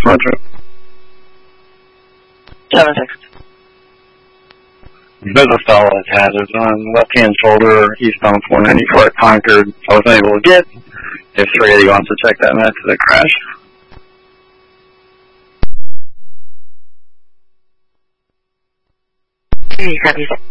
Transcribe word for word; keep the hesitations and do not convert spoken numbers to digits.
Roger. seven six. Business solid hazards on left-hand shoulder, eastbound four ninety-four at Concord. I was unable to get. If three eighty wants to check that match to the crash. three seventy-six.